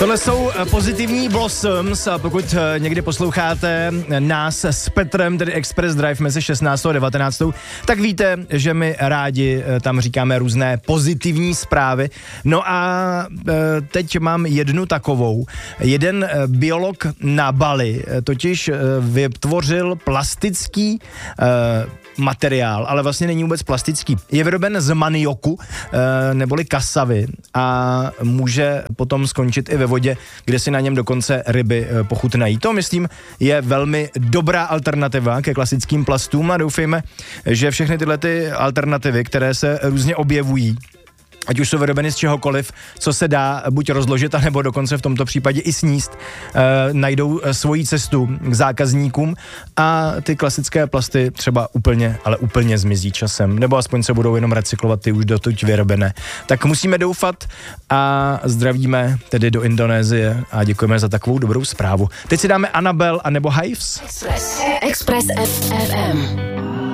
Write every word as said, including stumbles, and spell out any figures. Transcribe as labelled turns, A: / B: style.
A: Tohle jsou pozitivní Blossoms a pokud někdy posloucháte nás s Petrem, tedy Express Drive mezi šestnáctou a devatenáctou, tak víte, že my rádi tam říkáme různé pozitivní zprávy. No a teď mám jednu takovou. Jeden biolog na Bali totiž vytvořil plastický materiál, ale vlastně není vůbec plastický. Je vyroben z manioku neboli kasavy a může potom skončit i ve vodě, kde si na něm dokonce ryby pochutnají. To, myslím, je velmi dobrá alternativa ke klasickým plastům a doufejme, že všechny tyhle ty alternativy, které se různě objevují, ať už jsou vyrobeny z čehokoliv, co se dá buď rozložit, anebo dokonce v tomto případě i sníst, e, najdou svoji cestu k zákazníkům a ty klasické plasty třeba úplně, ale úplně zmizí časem, nebo aspoň se budou jenom recyklovat ty už dotud vyrobené. Tak musíme doufat a zdravíme tedy do Indonésie a děkujeme za takovou dobrou zprávu. Teď si dáme Annabelle a nebo Hives.
B: Express, Express F M.